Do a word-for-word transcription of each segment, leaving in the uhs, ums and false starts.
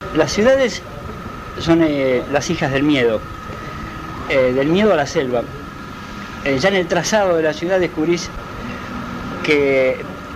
las ciudades son eh, las hijas del miedo, eh, del miedo a la selva. Eh, ya en el trazado de la ciudad descubrís que,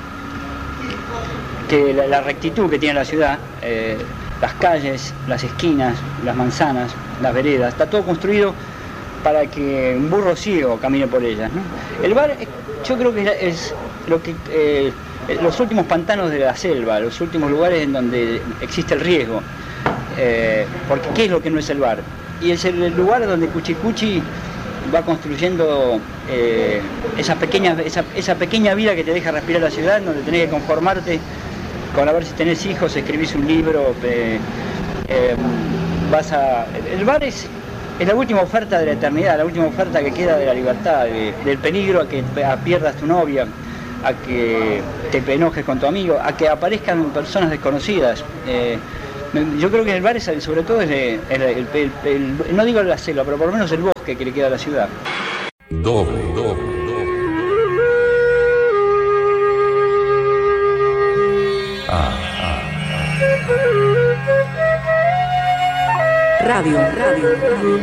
que la, la rectitud que tiene la ciudad, eh, las calles, las esquinas, las manzanas, las veredas, está todo construido para que un burro ciego camine por ellas, ¿no? El bar, yo creo que es lo que eh, los últimos pantanos de la selva, los últimos lugares en donde existe el riesgo. Eh, porque ¿qué es lo que no es el bar? Y es el lugar donde Cuchicuchi va construyendo eh, esa, pequeña, esa, esa pequeña vida que te deja respirar la ciudad, donde tenés que conformarte con a ver si tenés hijos, escribís un libro, eh, eh, vas a... El bar es, es la última oferta de la eternidad, la última oferta que queda de la libertad, de, del peligro a que a pierdas tu novia, a que te enojes con tu amigo, a que aparezcan personas desconocidas. Eh, yo creo que el bar es, sobre todo, es el, el, el, el, el, no digo la selva, pero por lo menos el bosque que le queda a la ciudad. Doble, doble, doble. Ah, ah, ah. Radio, radio, radio.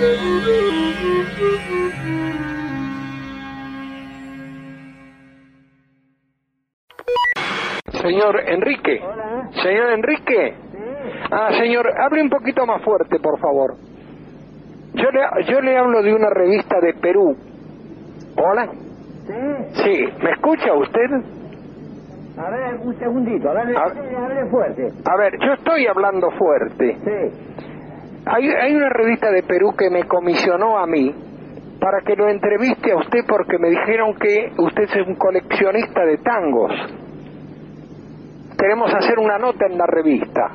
Señor Enrique. Hola. Señor Enrique. Sí. Ah, señor, hable un poquito más fuerte, por favor. Yo le, yo le hablo de una revista de Perú. ¿Hola? Sí. Sí, ¿me escucha usted? A ver, un segundito, a ver, A- hable, hable fuerte. A ver, yo estoy hablando fuerte. Sí. Hay, hay una revista de Perú que me comisionó a mí para que lo entreviste a usted porque me dijeron que usted es un coleccionista de tangos. Queremos hacer una nota en la revista.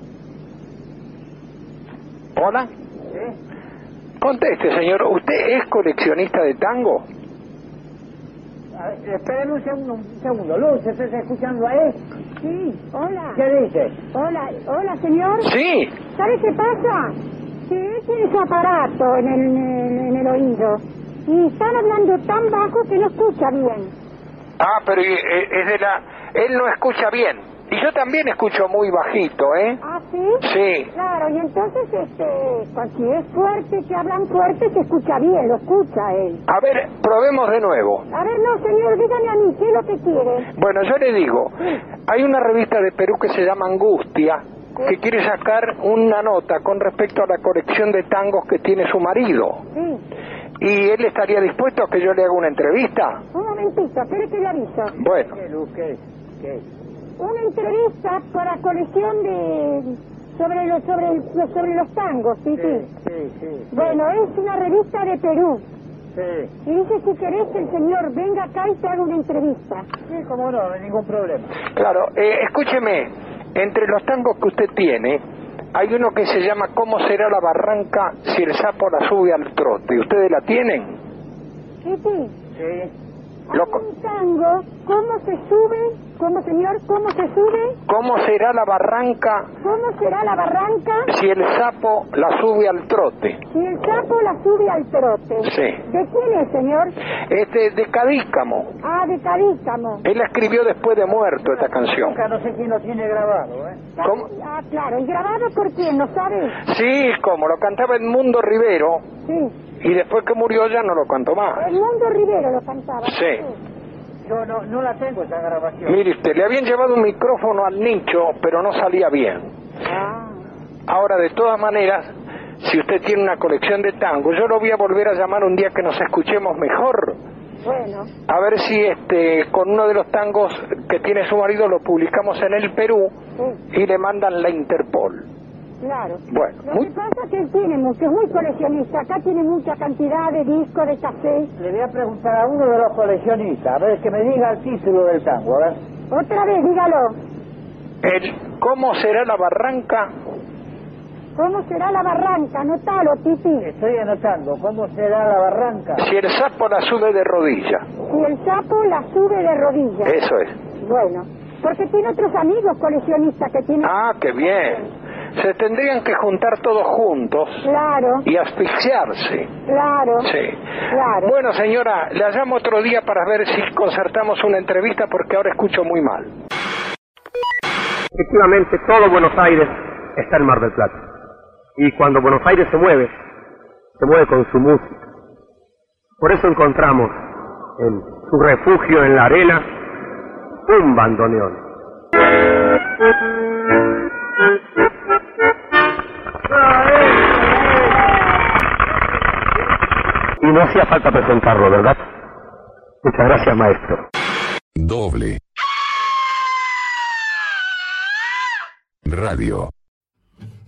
¿Hola? Sí. Conteste, señor. ¿Usted es coleccionista de tango? A ver, espérame un segundo, un segundo. Luz, ¿estás escuchando a él? Sí, hola. ¿Qué dice? Hola, hola, señor. Sí. ¿Sabe qué pasa? Que él tiene su aparato en el, en, el, en el oído y están hablando tan bajo que no escucha bien. Ah, pero eh, es de la... Él no escucha bien. Y yo también escucho muy bajito, ¿eh? ¿Ah, sí? Sí. Claro, y entonces, este, pues, si es fuerte, que hablan fuerte, se escucha bien, lo escucha él. A ver, probemos de nuevo. A ver, no, señor, dígame a mí, ¿qué es lo que quiere? Bueno, yo le digo, hay una revista de Perú que se llama Angustia, que quiere sacar una nota con respecto a la colección de tangos que tiene su marido. Sí. ¿Y él estaría dispuesto a que yo le haga una entrevista? Un momentito, espere que le aviso. Bueno, ¿Qué, Luz? ¿Qué? ¿Qué? Una entrevista para colección de... sobre los, sobre el- sobre los tangos, sí, sí. Sí, sí, sí. Bueno, es una revista de Perú. Sí. Y dice, si querés que el señor venga acá y te haga una entrevista. Sí, cómo no, no hay ningún problema. claro, eh, escúcheme, entre los tangos que usted tiene, hay uno que se llama ¿Cómo será la barranca si el sapo la sube al trote? ¿Ustedes la tienen? Sí, sí. Sí. Hay Loco. un tango, ¿cómo se sube? ¿Cómo, señor? ¿Cómo se sube? ¿Cómo será la barranca ¿Cómo será la barranca si el sapo la sube al trote? si el sapo la sube al trote? Sí. ¿De quién es, señor? Este de Cadícamo. Ah, de Carícamo. Él la escribió después de muerto esta canción. Nunca no sé quién lo tiene grabado, ¿eh? ¿Cómo? Ah, claro. ¿Y grabado por quién? ¿No sabe? Sí, como lo cantaba Edmundo Rivero Sí. y después que murió ya no lo cantó más. El Mundo Rivero lo cantaba. Sí. Yo no, no la tengo esa grabación. Mire usted, le habían llevado un micrófono al nicho, pero no salía bien. Ah. Ahora, de todas maneras, si usted tiene una colección de tango, yo lo voy a volver a llamar un día que nos escuchemos mejor. Bueno. A ver si este con uno de los tangos que tiene su marido lo publicamos en el Perú Sí. y le mandan la Interpol. Claro. Bueno, Lo muy... que pasa es que él tiene mucho, es muy coleccionista. Acá tiene mucha cantidad de discos, de café. Le voy a preguntar a uno de los coleccionistas, a ver que me diga el título del tango, a ver. Otra vez, dígalo. el, ¿Cómo será la barranca ¿Cómo será la barranca? Anotalo, Titi. Estoy anotando, ¿cómo será la barranca? si el sapo la sube de rodilla? Si el sapo la sube de rodillas. Eso es. Bueno, porque tiene otros amigos coleccionistas que tienen... Ah, qué bien. Se tendrían que juntar todos juntos Claro, y asfixiarse. claro, Sí. claro. Bueno, señora, la llamo otro día para ver si concertamos una entrevista porque ahora escucho muy mal. Efectivamente, todo Buenos Aires está el Mar del Plata. Y cuando Buenos Aires se mueve, se mueve con su música. Por eso encontramos en su refugio en la arena un bandoneón. Y no hacía falta presentarlo, ¿verdad? Muchas gracias, maestro. Doble Radio.